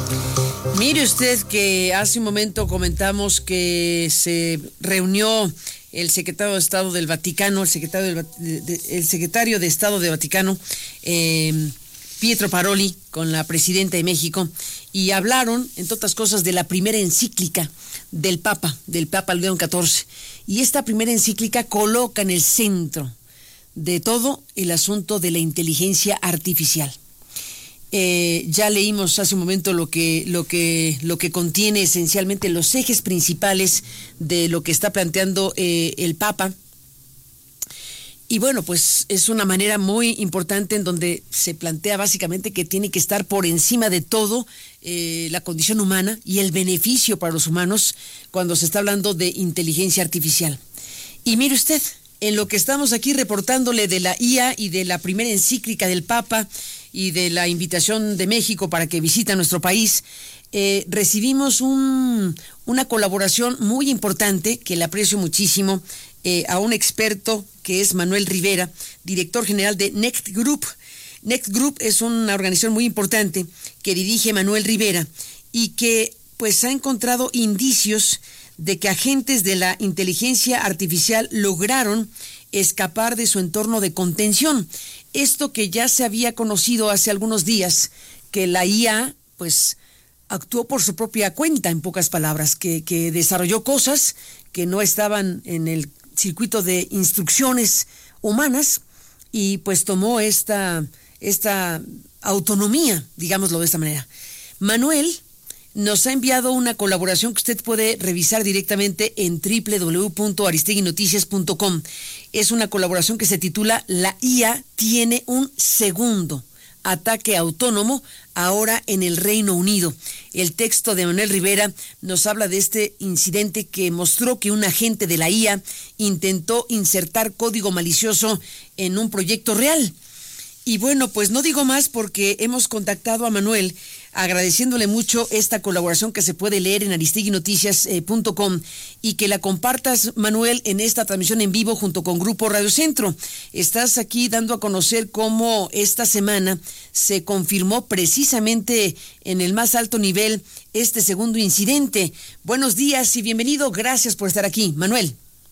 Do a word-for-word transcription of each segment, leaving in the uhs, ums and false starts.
Mire usted que hace un momento comentamos que se reunió el secretario de Estado del Vaticano, el secretario, del, de, de, el secretario de Estado del Vaticano, eh, Pietro Paroli, con la presidenta de México, y hablaron, entre otras cosas, de la primera encíclica del Papa, del Papa León catorce. Y esta primera encíclica coloca en el centro de todo el asunto de la inteligencia artificial. Eh, ya leímos hace un momento lo que, lo que, lo que contiene esencialmente los ejes principales de lo que está planteando eh, el Papa. Y bueno, pues es una manera muy importante en donde se plantea básicamente que tiene que estar por encima de todo eh, la condición humana y el beneficio para los humanos cuando se está hablando de inteligencia artificial. Y mire usted, en lo que estamos aquí reportándole de la I A y de la primera encíclica del Papa y de la invitación de México para que visite nuestro país, eh, recibimos un, una colaboración muy importante que le aprecio muchísimo eh, a un experto que es Manuel Rivera, director general de Next Group. Next Group es una organización muy importante que dirige Manuel Rivera y que pues ha encontrado indicios de que agentes de la inteligencia artificial lograron escapar de su entorno de contención. Esto que ya se había conocido hace algunos días, que la I A pues actuó por su propia cuenta, en pocas palabras, que, que desarrolló cosas que no estaban en el circuito de instrucciones humanas y pues tomó esta, esta autonomía, digámoslo de esta manera. Manuel nos ha enviado una colaboración que usted puede revisar directamente en doble u doble u doble u punto aristegui noticias punto com. Es una colaboración que se titula La I A tiene un segundo ataque autónomo ahora en el Reino Unido. El texto de Manuel Rivera nos habla de este incidente que mostró que un agente de la I A intentó insertar código malicioso en un proyecto real. Y bueno, pues no digo más porque hemos contactado a Manuel agradeciéndole mucho esta colaboración que se puede leer en aristegui noticias punto com y que la compartas, Manuel, en esta transmisión en vivo junto con Grupo Radio Centro. Estás aquí dando a conocer cómo esta semana se confirmó precisamente en el más alto nivel este segundo incidente. Buenos días y bienvenido. Gracias por estar aquí, Manuel.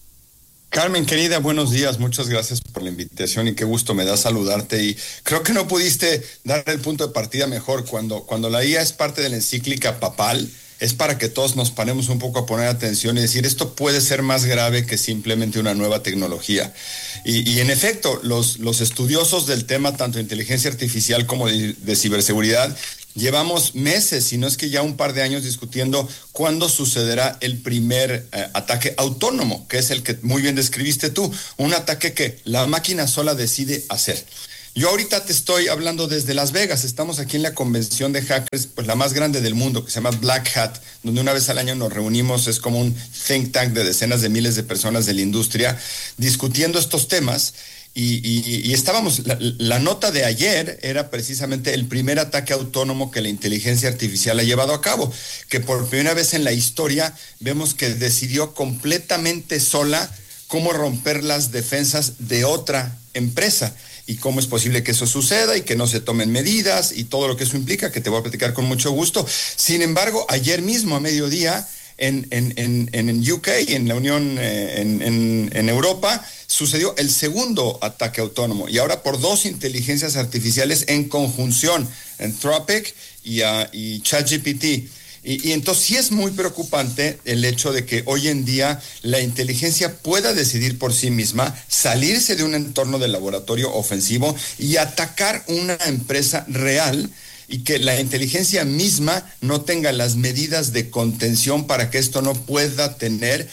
Carmen, querida, buenos días. Muchas gracias por la invitación y qué gusto me da saludarte. Y creo que no pudiste dar el punto de partida mejor. Cuando, cuando la I A es parte de la encíclica papal, es para que todos nos paremos un poco a poner atención y decir, esto puede ser más grave que simplemente una nueva tecnología. Y, y en efecto, los, los estudiosos del tema, tanto de inteligencia artificial como de, de ciberseguridad, llevamos meses, si no es que ya un par de años, discutiendo cuándo sucederá el primer eh, ataque autónomo, que es el que muy bien describiste tú, un ataque que la máquina sola decide hacer. Yo ahorita te estoy hablando desde Las Vegas, estamos aquí en la convención de hackers, pues la más grande del mundo, que se llama Black Hat, donde una vez al año nos reunimos, es como un think tank de decenas de miles de personas de la industria, discutiendo estos temas. Y, y, y estábamos, la, la nota de ayer era precisamente el primer ataque autónomo que la inteligencia artificial ha llevado a cabo, que por primera vez en la historia vemos que decidió completamente sola cómo romper las defensas de otra empresa y cómo es posible que eso suceda y que no se tomen medidas y todo lo que eso implica, que te voy a platicar con mucho gusto. Sin embargo, ayer mismo a mediodía en, en, en, en U K, en la Unión, eh, en, en, en Europa, sucedió el segundo ataque autónomo y ahora por dos inteligencias artificiales en conjunción, Anthropic y, uh, y ChatGPT. Y, y entonces sí es muy preocupante el hecho de que hoy en día la inteligencia pueda decidir por sí misma, salirse de un entorno de laboratorio ofensivo y atacar una empresa real, y que la inteligencia misma no tenga las medidas de contención para que esto no pueda tener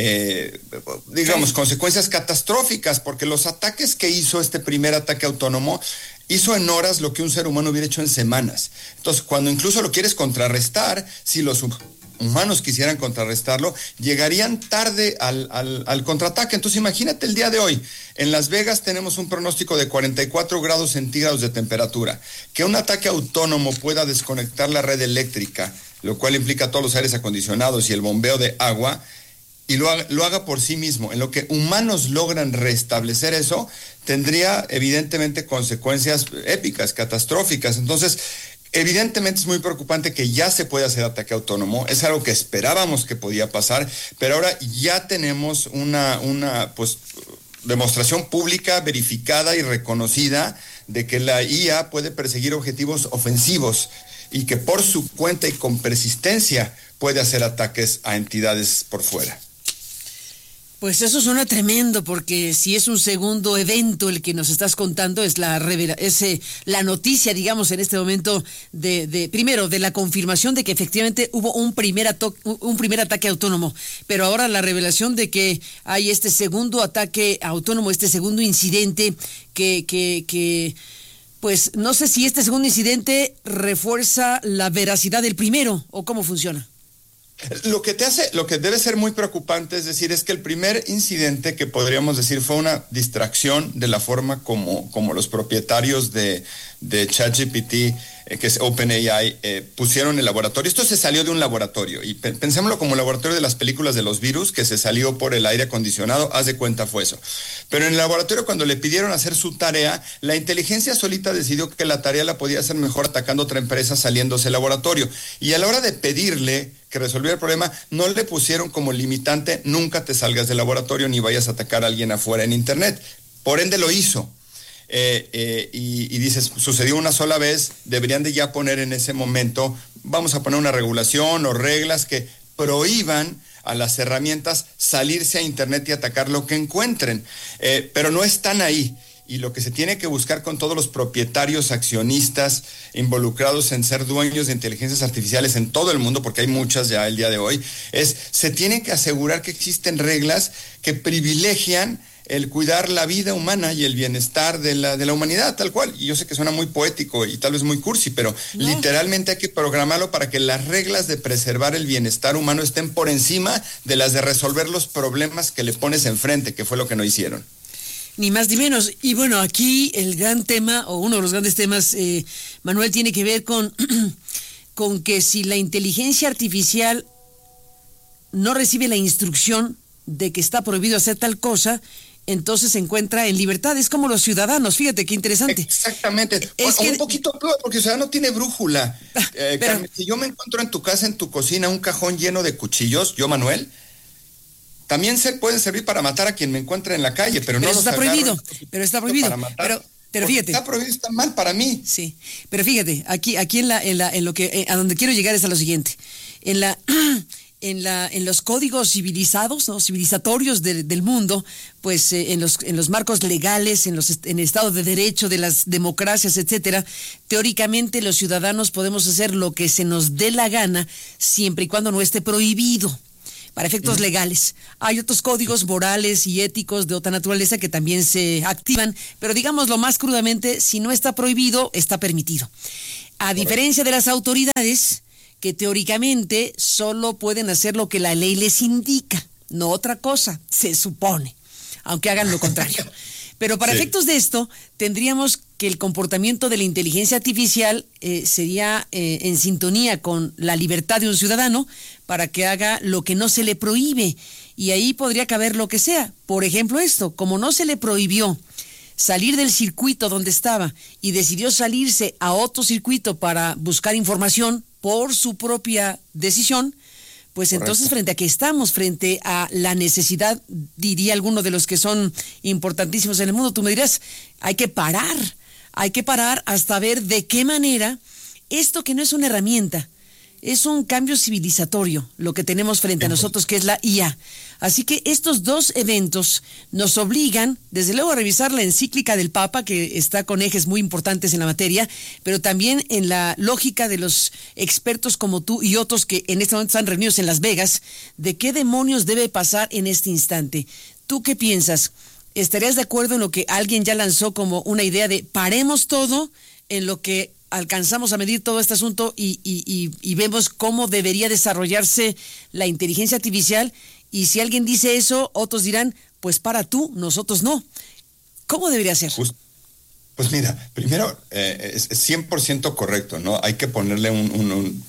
Eh, digamos, consecuencias catastróficas, porque los ataques que hizo este primer ataque autónomo hizo en horas lo que un ser humano hubiera hecho en semanas. Entonces, cuando incluso lo quieres contrarrestar, si los humanos quisieran contrarrestarlo, llegarían tarde al, al, al contraataque. Entonces, imagínate el día de hoy. En Las Vegas tenemos un pronóstico de cuarenta y cuatro grados centígrados de temperatura. Que un ataque autónomo pueda desconectar la red eléctrica, lo cual implica todos los aires acondicionados y el bombeo de agua, y lo haga, lo haga por sí mismo, en lo que humanos logran restablecer eso, tendría evidentemente consecuencias épicas, catastróficas. Entonces, evidentemente es muy preocupante que ya se puede hacer ataque autónomo, es algo que esperábamos que podía pasar, pero ahora ya tenemos una, una pues, demostración pública, verificada y reconocida de que la I A puede perseguir objetivos ofensivos y que por su cuenta y con persistencia puede hacer ataques a entidades por fuera. Pues eso suena tremendo, porque si es un segundo evento el que nos estás contando, es la revela, es eh, la noticia, digamos, en este momento, de, de primero, de la confirmación de que efectivamente hubo un primer, ato, un primer ataque autónomo, pero ahora la revelación de que hay este segundo ataque autónomo, este segundo incidente que, que, que pues no sé si este segundo incidente refuerza la veracidad del primero, o cómo funciona. Lo que te hace, lo que debe ser muy preocupante, es decir, es que el primer incidente que podríamos decir fue una distracción de la forma como, como los propietarios de, de ChatGPT, eh, que es OpenAI, eh, pusieron el laboratorio. Esto se salió de un laboratorio, y pe- pensémoslo como el laboratorio de las películas de los virus, que se salió por el aire acondicionado, haz de cuenta fue eso. Pero en el laboratorio, cuando le pidieron hacer su tarea, la inteligencia solita decidió que la tarea la podía hacer mejor atacando otra empresa saliéndose del laboratorio. Y a la hora de pedirle que resolviera el problema, no le pusieron como limitante: nunca te salgas del laboratorio ni vayas a atacar a alguien afuera en internet. Por ende lo hizo. Eh, eh, y, y dices, sucedió una sola vez, deberían de ya poner en ese momento, vamos a poner una regulación o reglas que prohíban a las herramientas salirse a internet y atacar lo que encuentren. Eh, pero no están ahí. Y lo que se tiene que buscar con todos los propietarios, accionistas involucrados en ser dueños de inteligencias artificiales en todo el mundo, porque hay muchas ya el día de hoy, es, se tiene que asegurar que existen reglas que privilegian el cuidar la vida humana y el bienestar de la, de la humanidad, tal cual. Y yo sé que suena muy poético y tal vez muy cursi, pero no. Literalmente hay que programarlo para que las reglas de preservar el bienestar humano estén por encima de las de resolver los problemas que le pones enfrente, que fue lo que no hicieron. Ni más ni menos. Y bueno, aquí el gran tema, o uno de los grandes temas, eh, Manuel, tiene que ver con, con que si la inteligencia artificial no recibe la instrucción de que está prohibido hacer tal cosa, entonces se encuentra en libertad. Es como los ciudadanos, fíjate qué interesante. Exactamente. Es o, que... un poquito peor, porque el ciudadano tiene brújula. Eh, Pero... Carmen, si yo me encuentro en tu casa, en tu cocina, un cajón lleno de cuchillos, yo, Manuel, también se pueden servir para matar a quien me encuentre en la calle, pero, pero no eso está prohibido, pero está prohibido. Pero, pero fíjate. Está prohibido, está mal para mí. Sí, pero fíjate, aquí, aquí en la, en la, en lo que, eh, a donde quiero llegar es a lo siguiente. En la, en la, en los códigos civilizados, ¿no? Civilizatorios de, del mundo, pues eh, en los, en los marcos legales, en los, en el Estado de Derecho, de las democracias, etcétera, teóricamente los ciudadanos podemos hacer lo que se nos dé la gana, siempre y cuando no esté prohibido. Para efectos legales. Hay otros códigos morales y éticos de otra naturaleza que también se activan, pero digámoslo más crudamente, si no está prohibido, está permitido. A diferencia de las autoridades, que teóricamente solo pueden hacer lo que la ley les indica, no otra cosa, se supone, aunque hagan lo contrario. Pero para sí. efectos de esto, tendríamos que el comportamiento de la inteligencia artificial eh, sería eh, en sintonía con la libertad de un ciudadano para que haga lo que no se le prohíbe. Y ahí podría caber lo que sea. Por ejemplo, esto, como no se le prohibió salir del circuito donde estaba y decidió salirse a otro circuito para buscar información por su propia decisión, pues entonces Correcto. Frente a qué estamos, frente a la necesidad, diría alguno de los que son importantísimos en el mundo, tú me dirás, hay que parar, hay que parar hasta ver de qué manera esto que no es una herramienta, es un cambio civilizatorio, lo que tenemos frente a nosotros, que es la I A. Así que estos dos eventos nos obligan, desde luego, a revisar la encíclica del Papa, que está con ejes muy importantes en la materia, pero también en la lógica de los expertos como tú y otros que en este momento están reunidos en Las Vegas, de qué demonios debe pasar en este instante. ¿Tú qué piensas? ¿Estarías de acuerdo en lo que alguien ya lanzó como una idea de paremos todo en lo que alcanzamos a medir todo este asunto y, y, y, y vemos cómo debería desarrollarse la inteligencia artificial? Y si alguien dice eso, otros dirán, pues para tú, nosotros no. ¿Cómo debería ser? Pues, pues mira, primero, eh, es cien por ciento correcto, ¿no? Hay que ponerle un, un, un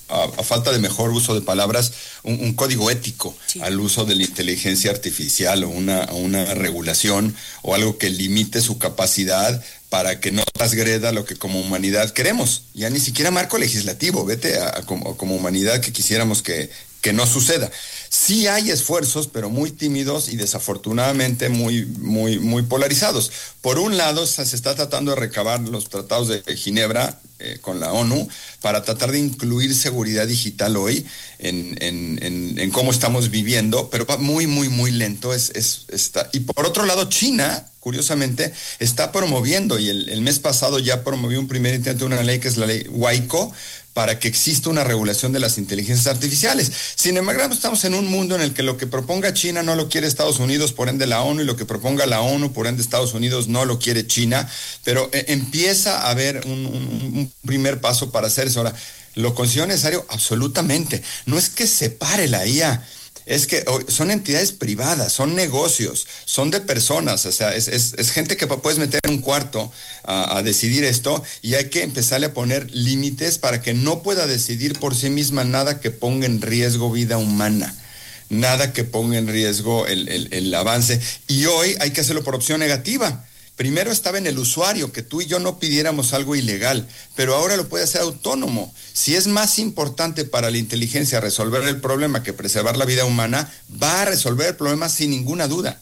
a, a falta de mejor uso de palabras, un, un código ético sí. al uso de la inteligencia artificial o una, una regulación o algo que limite su capacidad para que no transgreda lo que como humanidad queremos. Ya ni siquiera marco legislativo, vete a, a como, como humanidad que quisiéramos que, que no suceda. Sí hay esfuerzos, pero muy tímidos y desafortunadamente muy, muy, muy polarizados. Por un lado, se está tratando de recabar los tratados de Ginebra eh, con la ONU para tratar de incluir seguridad digital hoy en, en, en, en cómo estamos viviendo, pero va muy, muy, muy lento. Es, es, está. Y por otro lado, China, curiosamente, está promoviendo, y el, el mes pasado ya promovió un primer intento de una ley que es la ley WICO, para que exista una regulación de las inteligencias artificiales. Sin embargo, estamos en un mundo en el que lo que proponga China no lo quiere Estados Unidos, por ende la ONU, y lo que proponga la ONU, por ende Estados Unidos, no lo quiere China, pero eh, empieza a haber un, un, un primer paso para hacer eso. Ahora, ¿lo considero necesario? Absolutamente. No es que separe la I A, es que son entidades privadas, son negocios, son de personas, o sea, es, es, es gente que puedes meter en un cuarto a, a decidir esto, y hay que empezarle a poner límites para que no pueda decidir por sí misma nada que ponga en riesgo vida humana, nada que ponga en riesgo el, el, el avance. Y hoy hay que hacerlo por opción negativa. Primero estaba en el usuario, que tú y yo no pidiéramos algo ilegal, pero ahora lo puede hacer autónomo. Si es más importante para la inteligencia resolver el problema que preservar la vida humana, va a resolver el problema sin ninguna duda.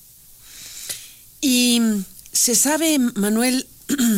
Y se sabe, Manuel,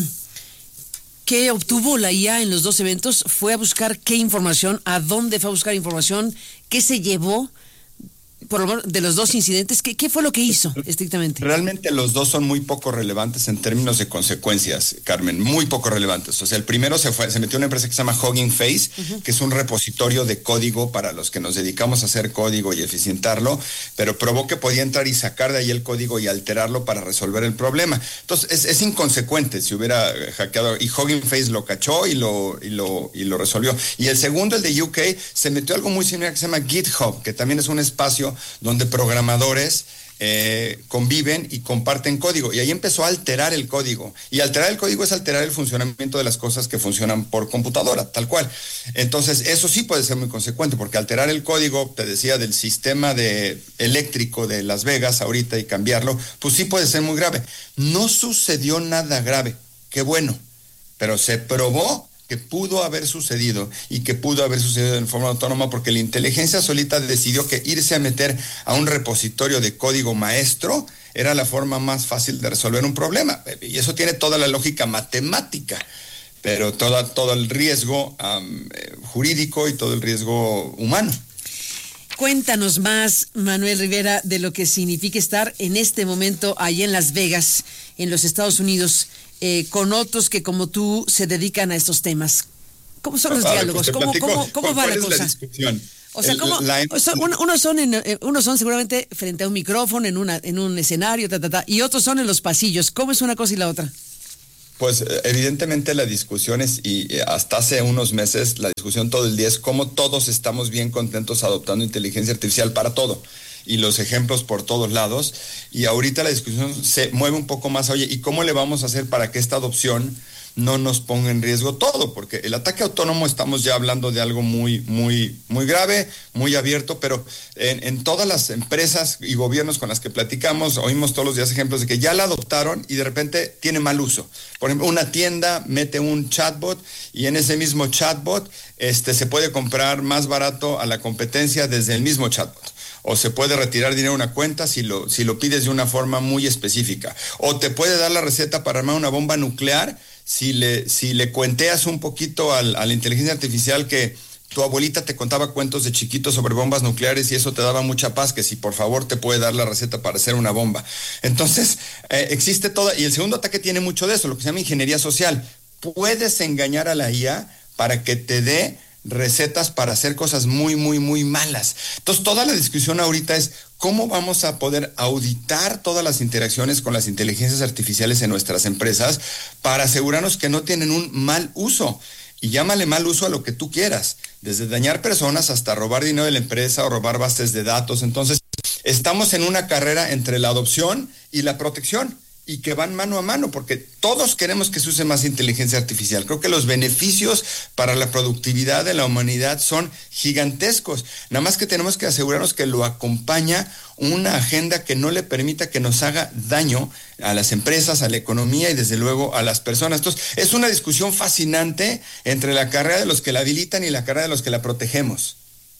qué obtuvo la I A en los dos eventos. ¿Fue a buscar qué información? ¿A dónde fue a buscar información? ¿Qué se llevó? Por lo menos de los dos incidentes, ¿qué, ¿qué fue lo que hizo estrictamente? Realmente los dos son muy poco relevantes en términos de consecuencias, Carmen, muy poco relevantes. O sea, el primero se fue, se metió en una empresa que se llama Hugging Face, uh-huh. que es un repositorio de código para los que nos dedicamos a hacer código y eficientarlo, pero probó que podía entrar y sacar de ahí el código y alterarlo para resolver el problema. Entonces, es, es inconsecuente si hubiera hackeado, y Hugging Face lo cachó y lo, y lo, y lo resolvió. Y el segundo, el de U K, se metió algo muy similar que se llama GitHub, que también es un espacio donde programadores eh, conviven y comparten código, y ahí empezó a alterar el código, y alterar el código es alterar el funcionamiento de las cosas que funcionan por computadora, tal cual. Entonces eso sí puede ser muy consecuente, porque alterar el código, te decía, del sistema de eléctrico de Las Vegas ahorita y cambiarlo, pues sí puede ser muy grave. No sucedió nada grave, qué bueno, pero se probó que pudo haber sucedido, y que pudo haber sucedido en forma autónoma, porque la inteligencia solita decidió que irse a meter a un repositorio de código maestro era la forma más fácil de resolver un problema, y eso tiene toda la lógica matemática, pero toda, todo el riesgo um, jurídico y todo el riesgo humano. Cuéntanos más, Manuel Rivera, de lo que significa estar en este momento allá en Las Vegas, en los Estados Unidos, Eh, con otros que como tú se dedican a estos temas. ¿Cómo son los ah, diálogos? pues ¿Cómo, cómo, cómo va la cosa? La discusión? O sea, El, ¿cómo? la... Son, unos, son en, unos son seguramente frente a un micrófono, en, una, en un escenario, ta, ta, ta, y otros son en los pasillos. ¿Cómo es una cosa y la otra? Pues evidentemente la discusión es, y hasta hace unos meses, la discusión todo el día es cómo todos estamos bien contentos adoptando inteligencia artificial para todo, y los ejemplos por todos lados, y ahorita la discusión se mueve un poco más, oye, ¿y cómo le vamos a hacer para que esta adopción no nos ponga en riesgo todo? Porque el ataque autónomo, estamos ya hablando de algo muy, muy, muy grave, muy abierto, pero en, en todas las empresas y gobiernos con las que platicamos, oímos todos los días ejemplos de que ya la adoptaron y de repente tiene mal uso. Por ejemplo, una tienda mete un chatbot, y en ese mismo chatbot este, se puede comprar más barato a la competencia desde el mismo chatbot. O se puede retirar dinero de una cuenta si lo, si lo pides de una forma muy específica. O te puede dar la receta para armar una bomba nuclear si le, si le cuenteas un poquito al, a la inteligencia artificial que tu abuelita te contaba cuentos de chiquitos sobre bombas nucleares, y eso te daba mucha paz, que si por favor te puede dar la receta para hacer una bomba. Entonces, eh, existe toda... Y el segundo ataque tiene mucho de eso, lo que se llama ingeniería social. Puedes engañar a la I A para que te dé recetas para hacer cosas muy, muy, muy malas. Entonces, toda la discusión ahorita es cómo vamos a poder auditar todas las interacciones con las inteligencias artificiales en nuestras empresas para asegurarnos que no tienen un mal uso. Y llámale mal uso a lo que tú quieras, desde dañar personas hasta robar dinero de la empresa o robar bases de datos. Entonces, estamos en una carrera entre la adopción y la protección. y que van mano a mano, porque todos queremos que se use más inteligencia artificial. Creo que los beneficios para la productividad de la humanidad son gigantescos. Nada más que tenemos que asegurarnos que lo acompaña una agenda que no le permita que nos haga daño a las empresas, a la economía y desde luego a las personas. Entonces, es una discusión fascinante entre la carrera de los que la habilitan y la carrera de los que la protegemos.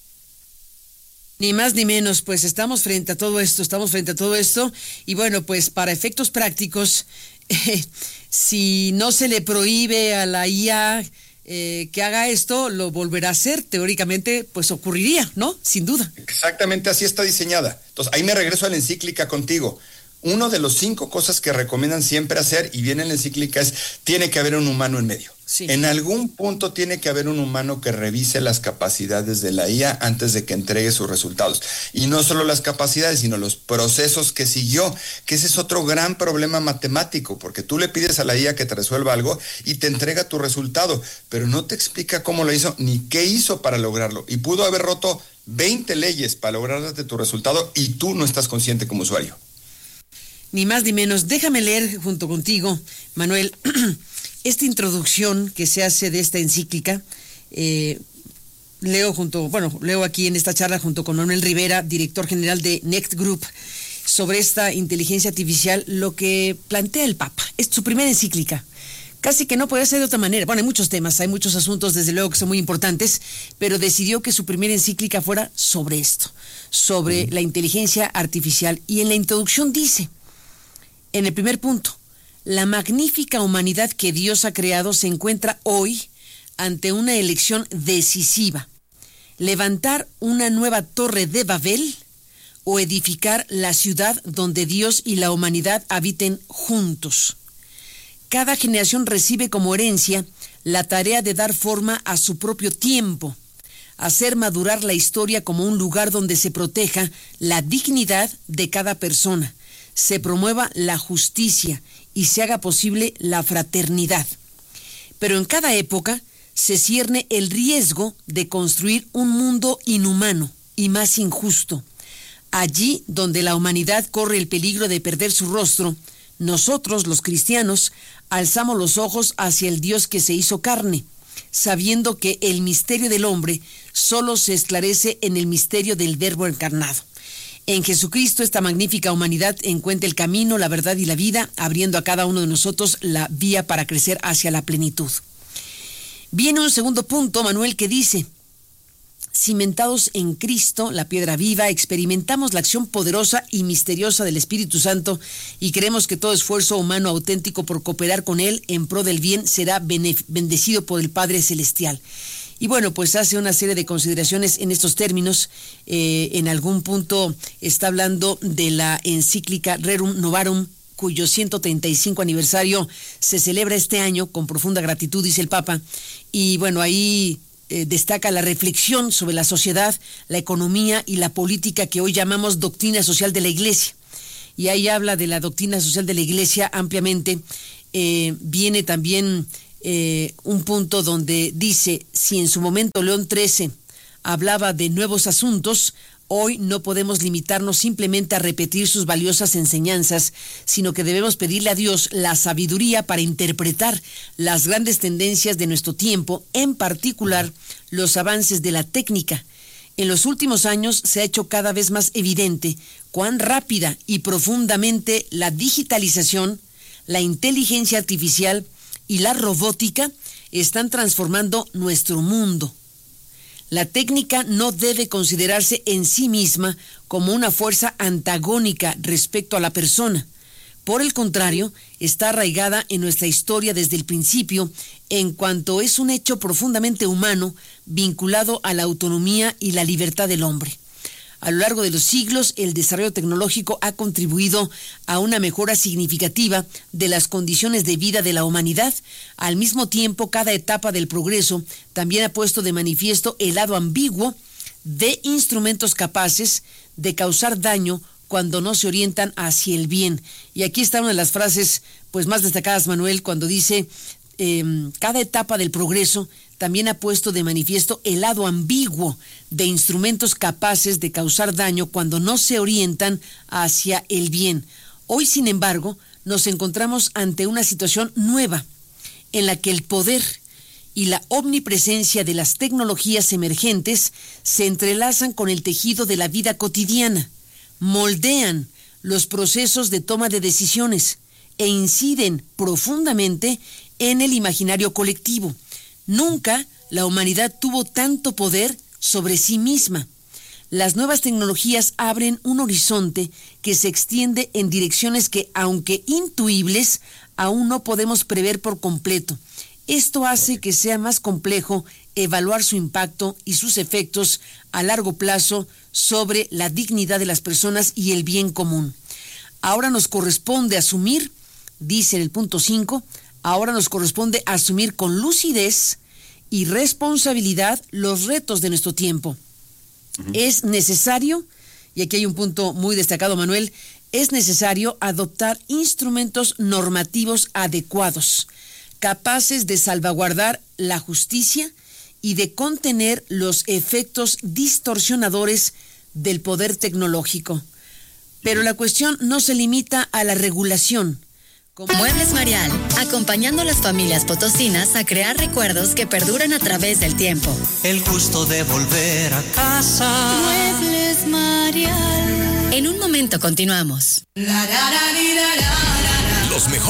Ni más ni menos, pues estamos frente a todo esto, estamos frente a todo esto, y bueno, pues para efectos prácticos, eh, si no se le prohíbe a la I A eh, que haga esto, lo volverá a hacer, teóricamente, pues ocurriría, ¿no? Sin duda. Exactamente así está diseñada. Entonces, ahí me regreso a la encíclica contigo. Uno de los cinco cosas que recomiendan siempre hacer, y viene en la encíclica, es, tiene que haber un humano en medio. Sí. En algún punto tiene que haber un humano que revise las capacidades de la I A antes de que entregue sus resultados. Y no solo las capacidades, sino los procesos que siguió, que ese es otro gran problema matemático, porque tú le pides a la I A que te resuelva algo y te entrega tu resultado, pero no te explica cómo lo hizo ni qué hizo para lograrlo. Y pudo haber roto veinte leyes para lograrte tu resultado y tú no estás consciente como usuario. Ni más ni menos. Déjame leer junto contigo, Manuel, esta introducción que se hace de esta encíclica. Eh, leo junto, bueno, leo aquí en esta charla junto con Manuel Rivera, director general de Next Group, sobre esta inteligencia artificial, lo que plantea el Papa. Es su primera encíclica. Casi que no puede ser de otra manera. Bueno, hay muchos temas, hay muchos asuntos, desde luego, que son muy importantes, pero decidió que su primera encíclica fuera sobre esto, sobre uh-huh. la inteligencia artificial. Y en la introducción dice, en el primer punto, la magnífica humanidad que Dios ha creado se encuentra hoy ante una elección decisiva: levantar una nueva torre de Babel o edificar la ciudad donde Dios y la humanidad habiten juntos. Cada generación recibe como herencia la tarea de dar forma a su propio tiempo, hacer madurar la historia como un lugar donde se proteja la dignidad de cada persona, se promueva la justicia y se haga posible la fraternidad. Pero en cada época se cierne el riesgo de construir un mundo inhumano y más injusto. Allí donde la humanidad corre el peligro de perder su rostro, nosotros, los cristianos, alzamos los ojos hacia el Dios que se hizo carne, sabiendo que el misterio del hombre solo se esclarece en el misterio del Verbo encarnado. En Jesucristo, esta magnífica humanidad encuentra el camino, la verdad y la vida, abriendo a cada uno de nosotros la vía para crecer hacia la plenitud. Viene un segundo punto, Manuel, que dice: cimentados en Cristo, la piedra viva, experimentamos la acción poderosa y misteriosa del Espíritu Santo y creemos que todo esfuerzo humano auténtico por cooperar con Él en pro del bien será bendecido por el Padre Celestial. Y bueno, pues hace una serie de consideraciones en estos términos. Eh, en algún punto está hablando de la encíclica Rerum Novarum, cuyo ciento treinta y cinco aniversario se celebra este año con profunda gratitud, dice el Papa. Y bueno, ahí eh, destaca la reflexión sobre la sociedad, la economía y la política que hoy llamamos doctrina social de la Iglesia. Y ahí habla de la doctrina social de la Iglesia ampliamente. Eh, viene también Eh, un punto donde dice: si en su momento León trece hablaba de nuevos asuntos, hoy no podemos limitarnos simplemente a repetir sus valiosas enseñanzas, sino que debemos pedirle a Dios la sabiduría para interpretar las grandes tendencias de nuestro tiempo, en particular los avances de la técnica. En los últimos años se ha hecho cada vez más evidente cuán rápida y profundamente la digitalización, la inteligencia artificial y la robótica están transformando nuestro mundo. La técnica no debe considerarse en sí misma como una fuerza antagónica respecto a la persona. Por el contrario, está arraigada en nuestra historia desde el principio, en cuanto es un hecho profundamente humano vinculado a la autonomía y la libertad del hombre. A lo largo de los siglos, el desarrollo tecnológico ha contribuido a una mejora significativa de las condiciones de vida de la humanidad. Al mismo tiempo, cada etapa del progreso también ha puesto de manifiesto el lado ambiguo de instrumentos capaces de causar daño cuando no se orientan hacia el bien. Y aquí está una de las frases pues más destacadas, Manuel, cuando dice: eh, cada etapa del progreso también ha puesto de manifiesto el lado ambiguo de instrumentos capaces de causar daño cuando no se orientan hacia el bien. Hoy, sin embargo, nos encontramos ante una situación nueva en la que el poder y la omnipresencia de las tecnologías emergentes se entrelazan con el tejido de la vida cotidiana, moldean los procesos de toma de decisiones e inciden profundamente en el imaginario colectivo. Nunca la humanidad tuvo tanto poder sobre sí misma. Las nuevas tecnologías abren un horizonte que se extiende en direcciones que, aunque intuibles, aún no podemos prever por completo. Esto hace que sea más complejo evaluar su impacto y sus efectos a largo plazo sobre la dignidad de las personas y el bien común. Ahora nos corresponde asumir, dice en el punto cinco, ahora nos corresponde asumir con lucidez y responsabilidad los retos de nuestro tiempo. Uh-huh. Es necesario, y aquí hay un punto muy destacado, Manuel, es necesario adoptar instrumentos normativos adecuados, capaces de salvaguardar la justicia y de contener los efectos distorsionadores del poder tecnológico. Pero la cuestión no se limita a la regulación. Como... Muebles Marial, acompañando a las familias potosinas a crear recuerdos que perduran a través del tiempo. El gusto de volver a casa. Muebles Marial. En un momento continuamos. Los mejores